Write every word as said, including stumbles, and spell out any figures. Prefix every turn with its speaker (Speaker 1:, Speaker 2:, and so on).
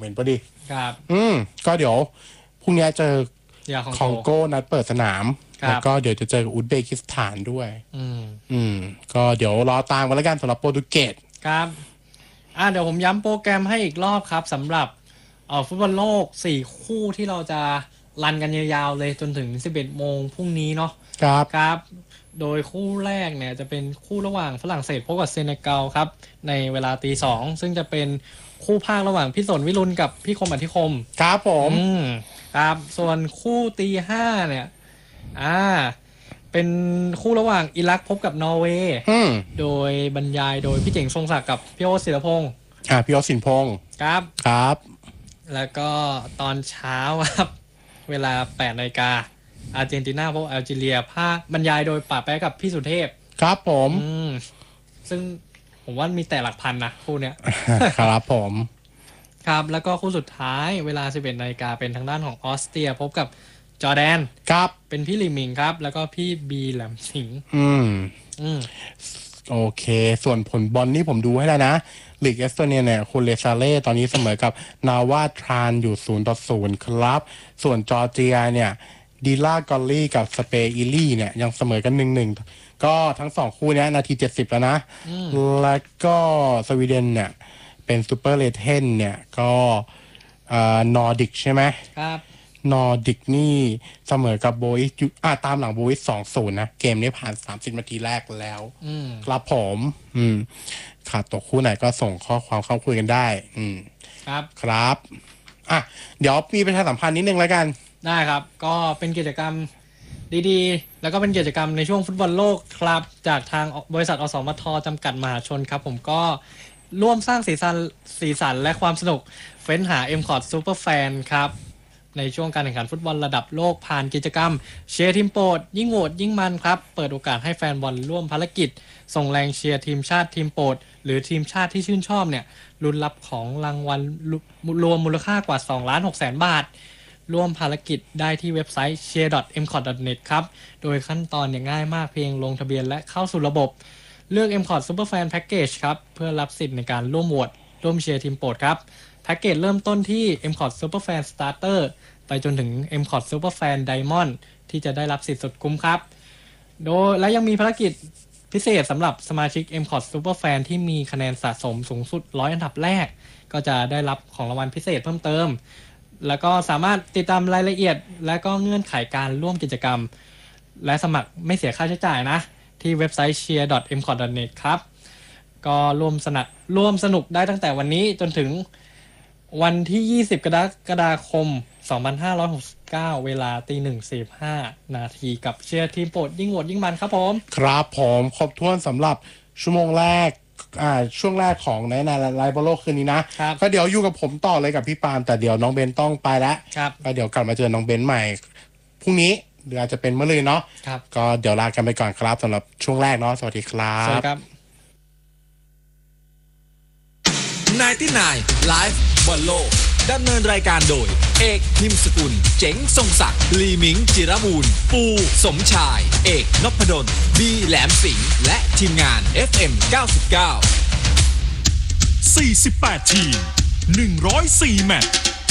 Speaker 1: เห็นพอดี
Speaker 2: ครับ
Speaker 1: อืมก็เดี๋ยวพรุ่งนี้เจอคองโกนัดเปิดสนามแล้วก็เดี๋ยวจะเจอกับอุซเบกิสถานด้วย
Speaker 2: อืม
Speaker 1: อืมก็เดี๋ยวรอตามกันแล้วกันสำหรับโปรตุเกส
Speaker 2: ครับอ่าเดี๋ยวผมย้ำโปรแกรมให้อีกรอบครับสำหรับเอ่อฟุตบอลโลกสี่คู่ที่เราจะรันกันยาวๆเลยจนถึง สิบเอ็ดโมงพรุ่งนี้เนาะ
Speaker 1: ครับ
Speaker 2: ครับโดยคู่แรกเนี่ยจะเป็นคู่ระหว่างฝรั่งเศสพบกับเซเนกัลครับในเวลาตีสองซึ่งจะเป็นคู่ภาคระหว่างพี่สนวิรุณกับพี่คมอธิคม
Speaker 1: ครับผม
Speaker 2: อืมครับส่วนคู่ตีห้าเนี่ยอ่าเป็นคู่ระหว่างอิรักพบกับนอร์เวย์โดยบรรยายโดยพี่เจ๋งทรงศักดิ์กับพี่โอ๊ตศิลพงศ์
Speaker 1: อ่าพี่โอ๊ตศิลพงศ์
Speaker 2: ครับ
Speaker 1: ครับ
Speaker 2: แล้วก็ตอนเช้าครับเวลาแปดนาฬิกาอาร์เจนตินาพบแอลจีเรียภาคบรรยายโดยป่าแป๊ะกับพี่สุเทพ
Speaker 1: ครับผม
Speaker 2: อืมซึ่งผมว่ามีแต่หลักพันนะคู่เนี้ย
Speaker 1: ครับผม
Speaker 2: ครับแล้วก็คู่สุดท้ายเวลา สิบเอ็ดนาฬิกาเป็นทางด้านของออสเตรียพบกับจอร์แดน
Speaker 1: ครับ
Speaker 2: เป็นพี่ลิมิงครับแล้วก็พี่บีแหลมสิงห์
Speaker 1: อืม
Speaker 2: อืม
Speaker 1: โอเคส่วนผลบอลนี่ผมดูให้แล้วนะลีกเอสโตเนียเนี่ยคุณเลซาเล่ตอนนี้เสมอกับนาวาทรานอยู่ศูนย์ต่อศูนย์ครับส่วนจอร์เจียเนี่ยดีล่ากอลลี่กับสเปอิลี่เนี่ยยังเสมอกันหนึ่งหนึ่งก็ทั้งสองคู่นี้นาทีเจ็ดสิบแล้วนะแล้วก็สวีเดนเนี่ยเป็นซูเปอร์เลเทนเนี่ยก็นอร์ดิกใช่ไหม
Speaker 2: ครับ
Speaker 1: นอร์ดิกนี่เสมอกับโบอิสอ่าตามหลังโบอิส สองศูนย์ นะเกมนี้ผ่านสามสิบนาทีแรกแล้วครับผมอืมขาดตกคู่ไหนก็ส่งข้อความเข้าคุยกันได้อืม
Speaker 2: ครับ
Speaker 1: ครับอ่ะเดี๋ยวมีประชาสัมพันธ์นิดนึงแล้วกัน
Speaker 2: ได้ครับก็เป็นกิจกรรมดีๆแล้วก็เป็นกิจกรรมในช่วงฟุตบอลโลกครับจากทางบริษัทอสมทจำกัดมหาชนครับผมก็ร่วมสร้างสีสันสีสันและความสนุกเฟ้นหา เอ็ม คอร์ด Super Fan ครับในช่วงการแข่งขันฟุตบอลระดับโลกผ่านกิจกรรมเชียร์ทีมโปรดยิ่งโหวตยิ่งมันครับเปิดโอกาสให้แฟนบอลร่วมภารกิจส่งแรงเชียร์ทีมชาติทีมโปรดหรือทีมชาติที่ชื่นชอบเนี่ยลุ้นรับของรางวัลรวมมูลค่ากว่า สองล้านหกแสน บาทร่วมภารกิจได้ที่เว็บไซต์ เชียร์ ดอท เอ็ม คอร์ด ดอท เน็ต ครับโดยขั้นตอนเนี่ยง่ายมากเพียงลงทะเบียนและเข้าสู่ระบบเลือก เอ็ม คอร์ด Super Fan Package ครับเพื่อรับสิทธิ์ในการร่วมโหวตร่วมเชียร์ทีมโปรดครับแพ็กเกจเริ่มต้นที่ เอ็ม คอร์ด Super Fan Starter ไปจนถึง เอ็ม คอร์ด Super Fan Diamond ที่จะได้รับสิทธิ์สุดคุ้มครับโดยและยังมีภารกิจพิเศษสำหรับสมาชิก เอ็ม คอร์ด Super Fan ที่มีคะแนนสะสมสูงสุดหนึ่งร้อยอันดับแรกก็จะได้รับของรางวัลพิเศษเพิ่มเติมแล้วก็สามารถติดตามรายละเอียดและก็เงื่อนไขการร่วมกิจกรรมและสมัครไม่เสียค่าใช้จ่ายนะที่เว็บไซต์ เชียร์ ดอท เอ็ม คอร์ด ดอท เน็ต ครับก็ร่วมสนับร่วมสนุกได้ตั้งแต่วันนี้จนถึงวันที่ยี่สิบกรกฎาคมสองพันห้าร้อยหกสิบเก้าเวลาตีหนึ่งสี่สิบห้านาทีกับเชียร์ทีมโปรดยิ่งโหวตยิ่งมันครับผม
Speaker 1: ครับผมครบถ้วนสำหรับชั่วโมงแรกอ่าช่วงแรกของในนาไลฟ์บอลโลกคืนนี้นะก็เดี๋ยวอยู่กับผมต่อเลยกับพี่ปาล์มแต่เดี๋ยวน้องเบนต้องไปแล้วก็เดี๋ยวกลับมาเจอน้องเบนใหม่พรุ่งนี้หรืออาจจะเป็นเมื่อรืนเนาะก็เดี๋ยวลากันไปก่อนครับสำหรับช่วงแรกเนาะสวัสดีครับ
Speaker 2: สวัสดีครับ
Speaker 3: ไนน์ตี้ไนน์ Live บอลโลกดำเนินรายการโดยเอกพิมพ์สกุลเจ๋งทรงศักดิ์ลีมิงจิรบูรณ์ปูสมชายเอกนพดลบีแหลมสิงห์และทีมงาน เอฟ เอ็ม เก้าสิบเก้า
Speaker 4: สี่สิบแปด ทีมหนึ่งร้อยสี่แมตช์